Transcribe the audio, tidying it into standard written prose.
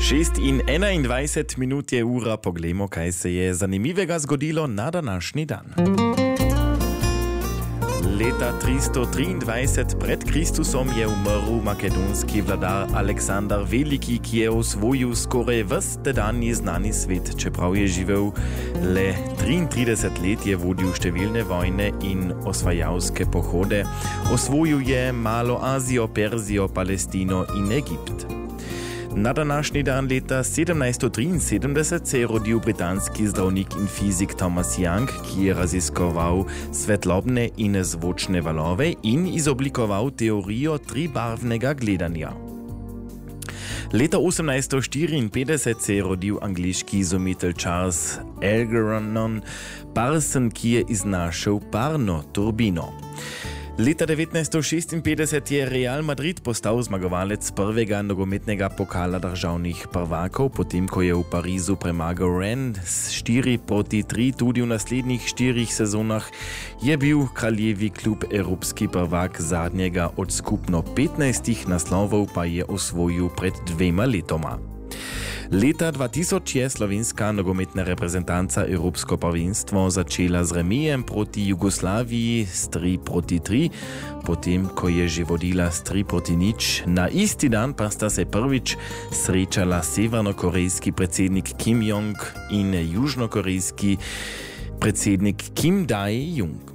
6:21 minut je ura, poglejmo, kaj se je zanimivega zgodilo na današnji dan. Leta 323 pred Kristusom je umrl makedonski vladar Aleksandar Veliki, ki je osvojil skoraj ves tedanji znani svet. Čeprav je živel le 33 let, je vodil številne vojne in osvajalske pohode. Osvojil je Malo Azijo, Perzijo, Palestino in Egipt. Na današnji dan leta 1773 se je rodil britanski zdravnik in fizik Thomas Young, ki je raziskoval svetlobne in zvočne valove in izoblikoval teorijo tribarvnega gledanja. Leta 1854 se je rodil angliški izumitelj Charles Algernon Parsons, ki je iznašel parno turbino. Leta 1956 je Real Madrid postal zmagovalec prvega nogometnega pokala državnih prvakov, potem ko je v Parizu premagal Rennes s 4-3, tudi v naslednjih 4 sezonah je bil kraljevi klub evropski prvak, zadnjega od skupno 15 naslovov pa je osvojil pred 2 letoma. Leta 2000 je slovenska nogometna reprezentanca Evropsko prvenstvo začela z remijem proti Jugoslaviji s 3-3, potem ko je že vodila s 3-0. Na isti dan pa sta se prvič srečala severnokorejski predsednik Kim Jong in južnokorejski predsednik Kim Dae-jung.